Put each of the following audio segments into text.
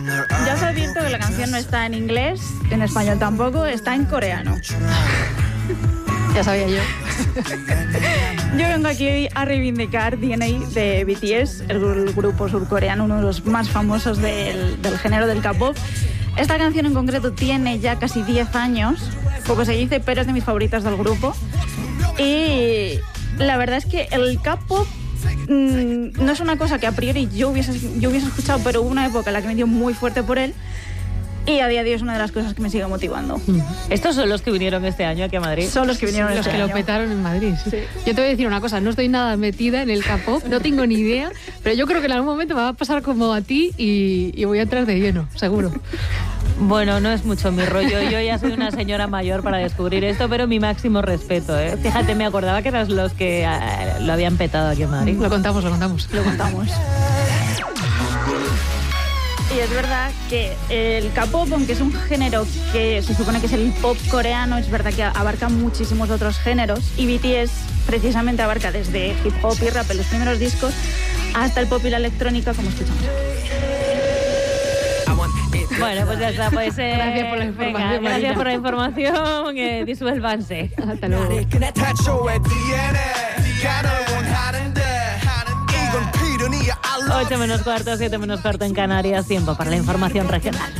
Ya os advierto que la canción no está en inglés, en español tampoco, está en coreano. Ya sabía yo. Yo vengo aquí a reivindicar DNA de BTS, el grupo surcoreano, uno de los más famosos del género del K-pop. Esta canción en concreto tiene ya casi 10 años, poco se dice, pero es de mis favoritas del grupo. Y la verdad es que el K-pop no es una cosa que a priori yo hubiese escuchado, pero hubo una época en la que me dio muy fuerte por él. Y a día de hoy es una de las cosas que me sigue motivando. ¿Estos son los que vinieron este año aquí a Madrid? Son los que vinieron Los este que año. lo petaron en Madrid. Sí. Yo te voy a decir una cosa, no estoy nada metida en el K-pop, no tengo ni idea, pero yo creo que en algún momento me va a pasar como a ti y voy a entrar de lleno, seguro. Bueno, no es mucho mi rollo. Yo ya soy una señora mayor para descubrir esto, pero mi máximo respeto, ¿eh? Fíjate, me acordaba que eras los que lo habían petado aquí en Madrid. Lo contamos. Lo contamos. Y es verdad que el K-pop, aunque es un género que se supone que es el pop coreano, es verdad que abarca muchísimos otros géneros. Y BTS precisamente abarca desde hip hop y rap en los primeros discos hasta el pop y la electrónica, como escuchamos. Bueno, pues ya está. Pues, Gracias por la información, venga, gracias Marina. por la información. Disuélvanse. Hasta luego. 8 menos cuarto, 7 menos cuarto en Canarias. Tiempo para la información regional.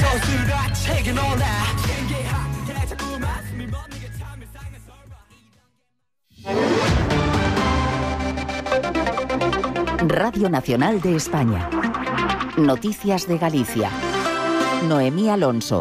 Radio Nacional de España. Noticias de Galicia. Noemí Alonso.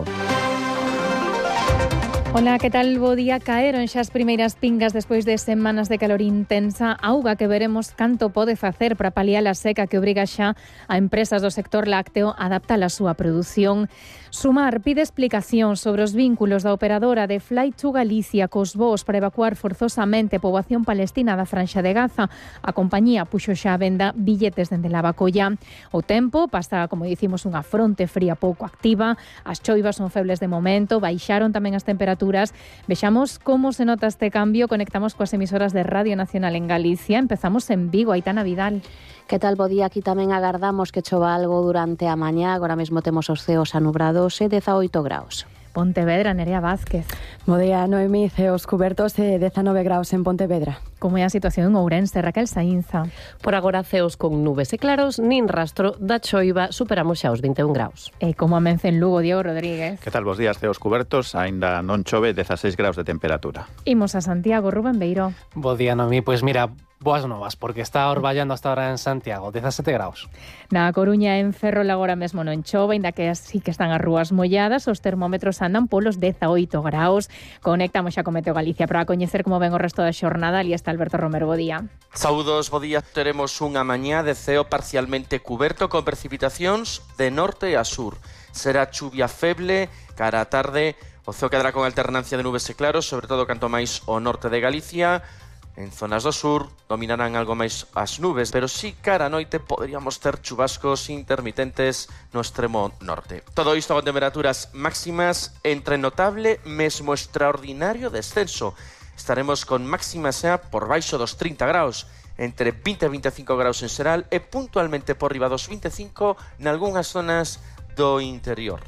Ola, que tal? Bo día. Caeron xa as primeiras pingas despois de semanas de calor intensa, auga que veremos canto pode facer para paliar a seca que obriga xa a empresas do sector lácteo a adaptar a súa produción. Sumar pide explicación sobre os vínculos da operadora de Fly to Galicia cos voos para evacuar forzosamente a poboación palestina da Franxa de Gaza. A compañía puxo xa a venda billetes dende Lavacolla. O tempo pasa, como dicimos, unha fronte fría pouco activa. As choivas son febles de momento, baixaron tamén as temperaturas. Vexamos como se nota este cambio. Conectamos coas emisoras de Radio Nacional en Galicia. Empezamos en Vigo, Aitana Vidal. Que tal, bo día? Aquí tamén agardamos que chova algo durante a mañá. Agora mesmo temos os ceos anubrados e 18 graus. Pontevedra, Nerea Vázquez. Bo día, Noemí, ceos cubertos e 19 graus en Pontevedra. Como é a situación en Ourense, Raquel Saínza? Por agora ceos con nubes e claros, nin rastro da choiva, superamos xa os 21 graus. E como amence en Lugo, Diego Rodríguez? Que tal, bos días, ceos cubertos, aínda non chove, 16 graus de temperatura. Imos a Santiago, Rubén Beiro. Bo día, Noemí, pois mira, boas novas, porque está orballando hasta ahora en Santiago, 17 graus. Na Coruña, en Ferrol, agora mesmo non chove, ainda que así que están as rúas molladas, os termómetros andan polos 18 graus. Conectamos xa con Meteo Galicia para coñecer como ven o resto da xornada. Ali está Alberto Romero, bo día. Saúdos, bo día. Teremos unha mañá de ceo parcialmente cuberto con precipitacións de norte a sur. Será chuvia feble cara a tarde, o ceo quedará con alternancia de nubes e claros, sobre todo canto máis o norte de Galicia. En zonas do sur dominarán algo máis as nubes, pero sí cara a noite poderíamos ter chubascos intermitentes no extremo norte. Todo isto con temperaturas máximas entre notable mesmo extraordinario descenso. Estaremos con máximas xa por baixo dos 30 graus, entre 20 e 25 graus en Seral e puntualmente por riba dos 25 nalgúnas zonas do interior.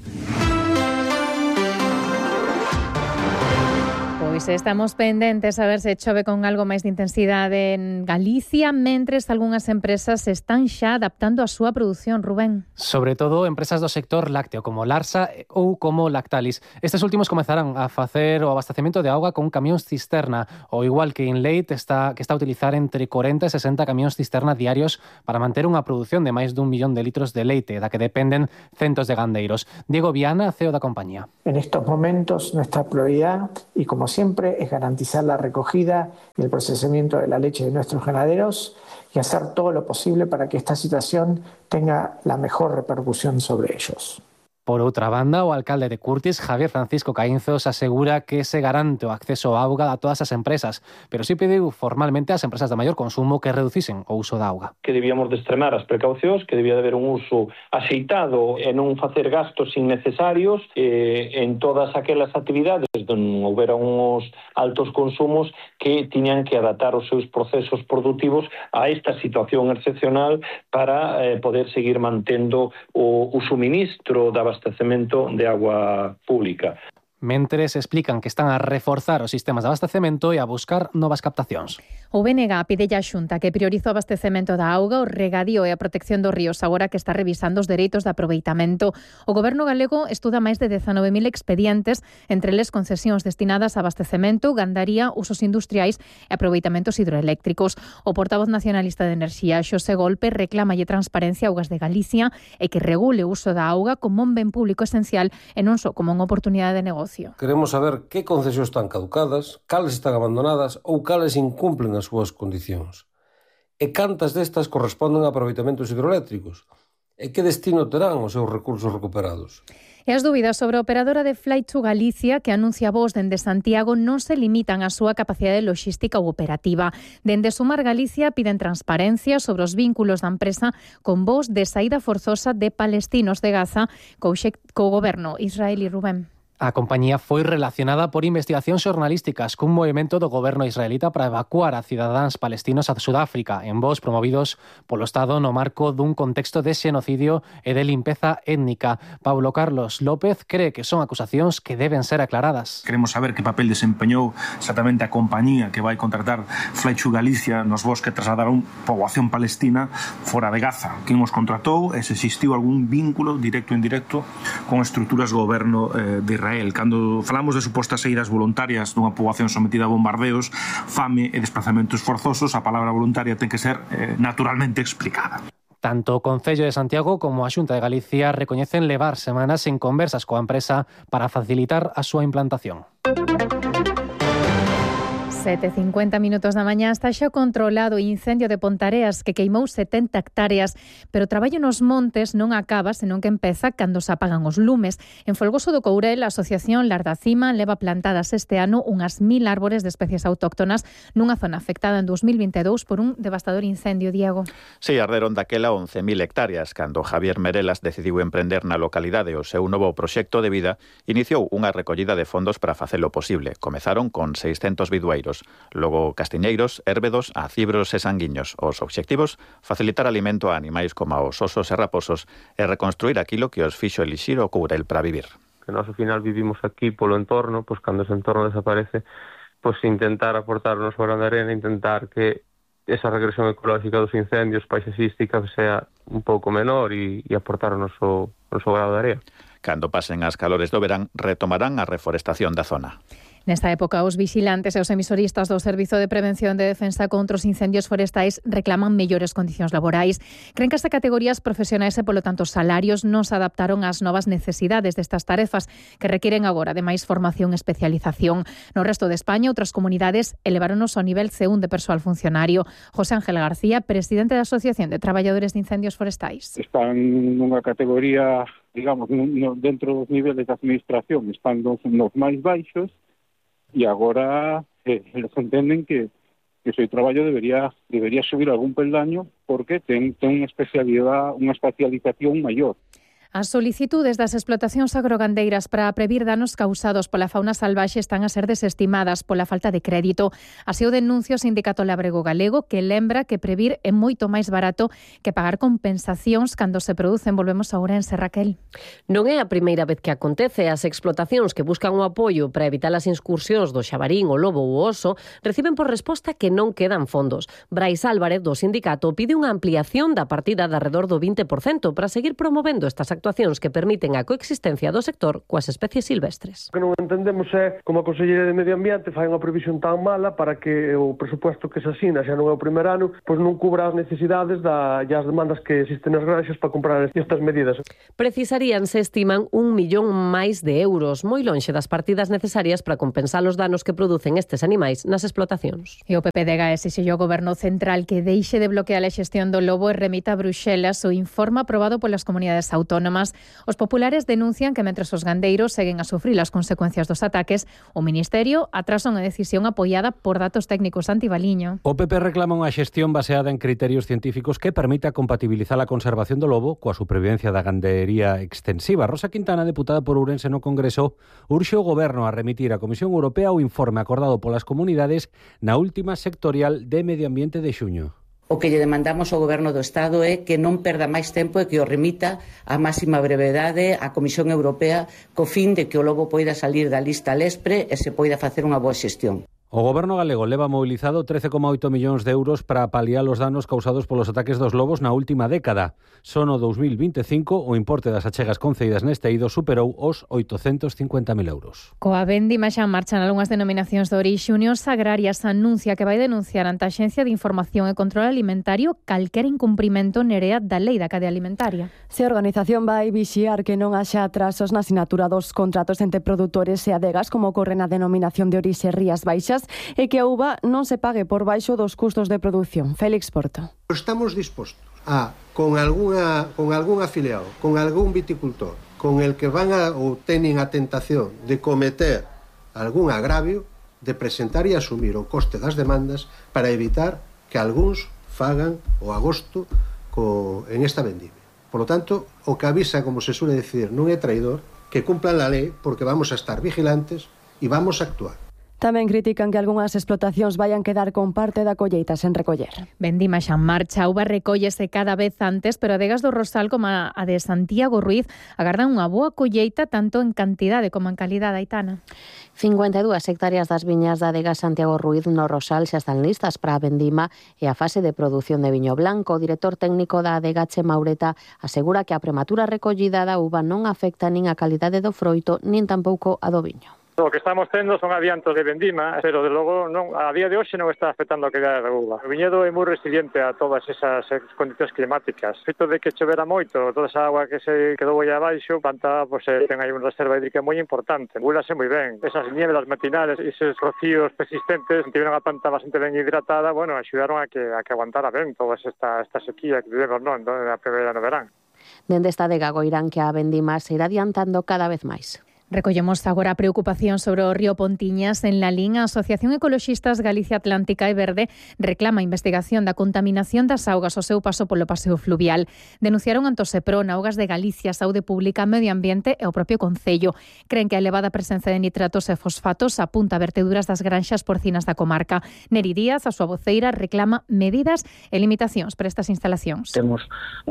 Pois estamos pendentes a ver se chove con algo máis de intensidade en Galicia, mentres algunhas empresas están xa adaptando a súa produción, Rubén. Sobre todo empresas do sector lácteo, como Larsa ou como Lactalis. Estes últimos comezarán a facer o abastecemento de auga con camións cisterna, ou igual que Inleit está a utilizar entre 40 e 60 camións cisterna diarios para manter unha produción de máis dun millón de litros de leite, da que dependen centos de gandeiros. Diego Viana, CEO da compañía. En estos momentos nuestra prioridad, y como siempre, es garantizar la recogida y el procesamiento de la leche de nuestros ganaderos y hacer todo lo posible para que esta situación tenga la mejor repercusión sobre ellos. Por outra banda, o alcalde de Curtis, Javier Francisco Caínzos, asegura que se garante o acceso á auga a todas as empresas, pero si pediu formalmente ás empresas de maior consumo que reducisen o uso da auga. Que debíamos de extremar as precaucións, que debía de haber un uso axeitado e non facer gastos innecesarios en todas aquelas actividades onde houbera uns altos consumos que tiñan que adaptar os seus procesos productivos a esta situación excepcional para poder seguir mantendo o suministro de abastecemento de agua pública. Mentres explican que están a reforzar os sistemas de abastecemento e a buscar novas captacións. O BNG pide a Xunta que priorice o abastecemento da auga, o regadío e a protección dos ríos agora que está revisando os dereitos de aproveitamento. O Goberno galego estuda máis de 19.000 expedientes, entre eles concesións destinadas a abastecemento, gandaría, usos industriais e aproveitamentos hidroeléctricos. O portavoz nacionalista de Enerxía, Xosé Golpe, reclamalle transparencia a Augas de Galicia e que regule o uso da auga como un ben público esencial e non só como unha oportunidade de negocio. Queremos saber que concesións están caducadas, cales están abandonadas ou cales incumplen as súas condicións. E cantas destas corresponden a aproveitamentos hidroeléctricos. E que destino terán os seus recursos recuperados. E as dúbidas sobre a operadora de Fly2 Galicia, que anuncia voos dende Santiago, non se limitan á súa capacidade logística ou operativa. Dende Sumar Galicia piden transparencia sobre os vínculos da empresa con voos de saída forzosa de palestinos de Gaza co goberno israelí. Rubén. A compañía foi relacionada por investigacións xornalísticas cun movimento do goberno israelita para evacuar a cidadáns palestinos a Sudáfrica en voos promovidos polo Estado no marco dun contexto de xenocidio e de limpeza étnica. Pablo Carlos López cree que son acusacións que deben ser aclaradas. Queremos saber que papel desempeñou exactamente a compañía que vai contratar Fly2 Galicia nos voos que trasladaron poboación palestina fora de Gaza. Quen os contratou e se existiu algún vínculo directo ou indirecto con estruturas do goberno de Israel. Cando falamos de supostas saídas voluntarias dunha poboación sometida a bombardeos, fame e desplazamentos forzosos, a palabra voluntaria ten que ser naturalmente explicada. Tanto o Concello de Santiago como a Xunta de Galicia recoñecen levar semanas en conversas coa empresa para facilitar a súa implantación. 7:50 minutos da mañá. Está xa controlado o incendio de Pontareas que queimou 70 hectáreas, pero o traballo nos montes non acaba senón que empeza cando se apagan os lumes. En Folgoso do Courel, a Asociación Lardacima leva plantadas este ano unhas 1000 árbores de especies autóctonas nunha zona afectada en 2022 por un devastador incendio, Diego. Si, arderon daquela 11.000 hectáreas cando Javier Merelas decidiu emprender na localidade o seu novo proxecto de vida. Iniciou unha recollida de fondos para facelo posible. Comezaron con 600 bidueiros. Logo castiñeiros, érbedos, acibros e sanguiños. Os obxectivos, facilitar alimento a animais como os osos e raposos e reconstruir aquilo que os fixo elixir o Courel para vivir. Que nós ao final vivimos aquí polo entorno, pois cando ese entorno desaparece, pois intentar aportar o noso grano de arena, intentar que esa regresión ecológica dos incendios paisaxística sea un pouco menor e aportar o noso grano de arena. Cando pasen as calores do verán, retomarán a reforestación da zona. Nesta época, os vixilantes e os emisoristas do Servizo de Prevención de Defensa contra os Incendios Forestais reclaman mellores condicións laborais. Creen que as categorías profesionais e, polo tanto, salarios non se adaptaron ás novas necesidades destas tarefas que requiren agora de máis formación e especialización. No resto de España, outras comunidades eleváronos ao nivel C1 de persoal funcionario. José Ángel García, presidente da Asociación de Traballadores de Incendios Forestais. Están nunha categoría, digamos, dentro dos niveles de administración, están nos máis baixos. E agora eles entenden que o seu traballo debería subir algún peldaño porque ten unha especialidade, unha especialización maior. As solicitudes das explotacións agrogandeiras para previr danos causados pola fauna salvaxe están a ser desestimadas pola falta de crédito. Así o denuncia o Sindicato Labrego Galego, que lembra que previr é moito máis barato que pagar compensacións cando se producen. Volvemos a Ourense, Raquel. Non é a primeira vez que acontece. As explotacións que buscan o apoio para evitar as incursións do xabarín, o lobo ou o oso reciben por resposta que non quedan fondos. Brais Álvarez, do sindicato, pide unha ampliación da partida de arredor do 20% para seguir promovendo estas actuacións que permiten a coexistencia do sector coas especies silvestres. O que non entendemos é como a Consellería de Medio Ambiente fai unha previsión tan mala para que o presupuesto que se asina xa non é o primer ano, pois non cubra as necesidades e as demandas que existen nas granxas para comprar estas medidas. Precisarían, se estiman, 1 millón máis de euros, moi lonxe das partidas necesarias para compensar os danos que producen estes animais nas explotacións. E o PPDG exixeu ao Goberno Central que deixe de bloquear a xestión do lobo e remita a Bruxelas o informe aprobado polas comunidades autónomas. semana máis. Os populares denuncian que mentres os gandeiros seguen a sufrir as consecuencias dos ataques, o Ministerio atrasa unha decisión apoiada por datos técnicos. Antibaliño. O PP reclama unha xestión baseada en criterios científicos que permita compatibilizar a conservación do lobo coa supervivencia da gandería extensiva. Rosa Quintana, deputada por Ourense no Congreso, urxe o Goberno a remitir á Comisión Europea o informe acordado polas comunidades na última sectorial de Medio Ambiente de xuño. O que lle demandamos ao Goberno do Estado é que non perda máis tempo e que o remita a máxima brevedade á Comisión Europea co fin de que o lobo poida salir da lista LESPRE e se poida facer unha boa xestión. O Goberno galego leva mobilizado 13,8 millóns de euros para paliar os danos causados polos ataques dos lobos na última década. Son o 2025 o importe das achegas concedidas neste eido superou os 850.000 euros. Coa vendima xa marchan algunhas denominacións de orixe. Unión Agrarias anuncia que vai denunciar ante a Axencia de Información e Control Alimentario calquera incumprimento Nerea da Lei da Cadea Alimentaria. Se a organización vai vixiar que non haxa atrasos na asinatura dos contratos entre produtores e adegas, como ocorre na denominación de orixe Rías Baixas, e que a uva non se pague por baixo dos custos de produción. Félix Porto. Estamos dispostos a, con algún afiliado, con algún viticultor, con el que van ou teñen a tentación de cometer algún agravio, de presentar e asumir o coste das demandas para evitar que algúns fagan o agosto en esta vendimia. Por lo tanto, o que avisa, como se suele decir, non é traidor, que cumplan la lei, porque vamos a estar vigilantes e vamos a actuar. Tamén critican que algunhas explotacións vayan quedar con parte da colleita sen recoller. Vendima xa en marcha, a uva recóllese cada vez antes, pero adegas do Rosal como a de Santiago Ruiz agardan unha boa colleita tanto en cantidade como en calidade, Aitana. 52 hectáreas das viñas da adega Santiago Ruiz no Rosal xa están listas para a vendima e a fase de produción de viño blanco. O director técnico da adega, Che Maureta, asegura que a prematura recollida da uva non afecta nin a calidade do froito nin tampouco a do viño. O que estamos tendo son adiantos de vendima, pero de logo non, a día de hoxe non está afectando a calidade da uva. O viñedo é moi resiliente a todas esas condicións climáticas. O feito de que chovera moito, toda esa agua que se quedou aí abaixo, planta, ten aí unha reserva hídrica moi importante. Búlase moi ben. Esas nieves matinales e esos rocíos persistentes tiveron a planta bastante ben hidratada, axudaron a que aguantara ben toda esta sequía que vivemos na primavera no verán. Dende esta adega goirán que a vendima se irá adiantando cada vez máis. Recollemos agora a preocupación sobre o río Pontiñas. En Lalín, a Asociación Ecoloxistas Galicia Atlántica e Verde reclama a investigación da contaminación das augas ao seu paso polo paseo fluvial. Denunciaron ante o Sepron, Augas de Galicia, Saúde Pública, Medio Ambiente e o propio Concello. Creen que a elevada presenza de nitratos e fosfatos apunta a verteduras das granxas porcinas da comarca. Neri Díaz, a súa voceira, reclama medidas e limitacións para estas instalacións. Temos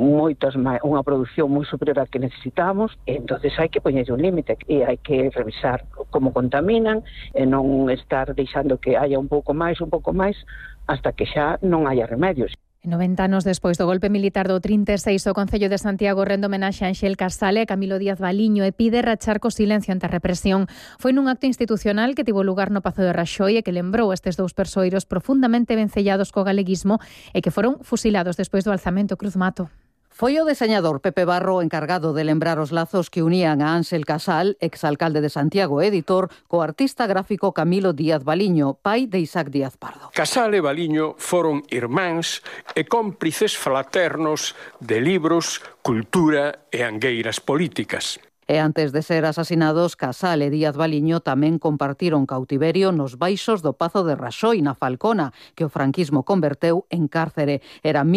unha produción moi superior a que necesitamos, entonces hai que poñer un límite e hai que revisar como contaminan e non estar deixando que haya un pouco máis hasta que xa non haya remedios. 90 anos despois do golpe militar do 36, o Concello de Santiago rende homenaxe a Anxel Casale e Camilo Díaz Baliño e pide rachar co silencio ante a represión. Foi nun acto institucional que tivo lugar no Pazo de Raxoi e que lembrou estes dous persoeiros profundamente vencellados co galeguismo e que foron fusilados despois do alzamento Cruz Mato. Foi o deseñador Pepe Barro encargado de lembrar os lazos que unían a Ángel Casal, exalcalde de Santiago e editor, co artista gráfico Camilo Díaz Baliño, pai de Isaac Díaz Pardo. Casal e Baliño foron irmáns e cómplices fraternos de libros, cultura e angueiras políticas. E antes de ser asasinados, Casal e Díaz Baliño tamén compartiron cautiverio nos baixos do Pazo de Raxoi, na Falcona, que o franquismo converteu en cárcere. Era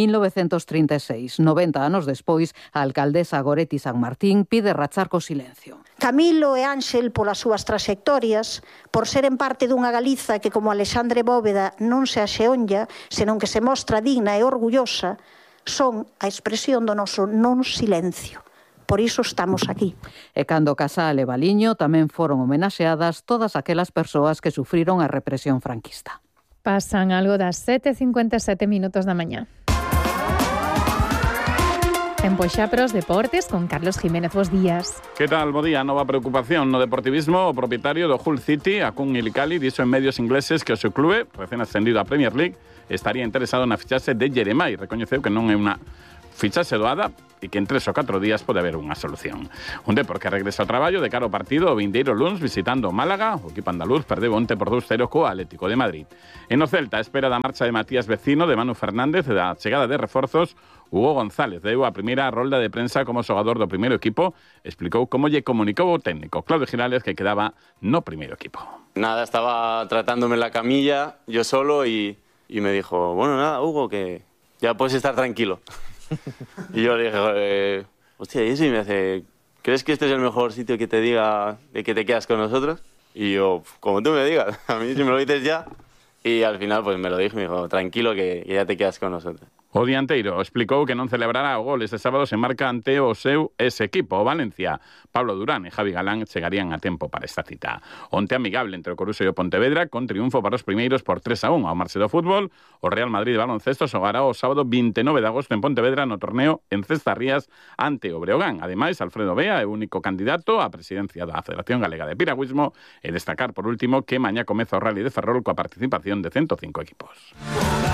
1936. 90 anos despois, a alcaldesa Goretti San Martín pide rachar co silencio. Camilo e Ángel, polas súas traxectorias, por seren parte dunha Galiza que, como Alexandre Bóveda, non se axeonlla, senón que se mostra digna e orgullosa, son a expresión do noso non silencio. Por iso estamos aquí. E cando Casal e Baliño tamén foron homenaxeadas todas aquelas persoas que sufriron a represión franquista. Pasan algo das 7:57 minutos da mañá. Tempo xa para os deportes con Carlos Jiménez. Bos días. Que tal? Bo día. Nova preocupación no deportivismo. O propietario do Hull City, Akun Ilikali, dixo en medios ingleses que o seu clube, recén ascendido á Premier League, estaría interesado na fichaxe de Jeremai. Recoñeceu que non é unha fichaxe doada, e que en 3 ou 4 días pode haber unha solución. Un Depor que regresa ao traballo de cara ao partido o vindeiro luns visitando Málaga. O equipo andaluz perdeu onte por 2-0 co Atlético de Madrid. E no Celta, a espera da marcha de Matías Vecino, de Manu Fernández e da chegada de reforzos, Hugo González deu a primeira rolda de prensa como xogador do primeiro equipo. Explicou como lle comunicou o técnico Claudio Girales que quedaba no primeiro equipo. Nada, estaba tratándome en la camilla yo solo y me dijo, bueno, nada, Hugo, que ya puedes estar tranquilo. Y yo le dije, hostia, y eso, y me dice, ¿crees que este es el mejor sitio que te diga de que te quedas con nosotros? Y yo, como tú me digas, a mí si me lo dices ya. Y al final pues me lo dijo, me dijo, tranquilo que ya te quedas con nosotros. O dianteiro explicou que non celebrará o gol este sábado se marca ante o seu ese equipo, o Valencia. Pablo Durán e Javi Galán chegarían a tempo para esta cita. Onte amigable entre o Coruxo e o Pontevedra, con triunfo para os primeiros por 3-1 ao marxe do fútbol. O Real Madrid de baloncesto xogará o sábado 29 de agosto en Pontevedra no torneo en Cestarrías ante o Breogán. Ademais, Alfredo Bea é o único candidato á presidencia da Federación Galega de Piragüismo e destacar por último que mañá comeza o Rally de Ferrol coa participación de 105 equipos.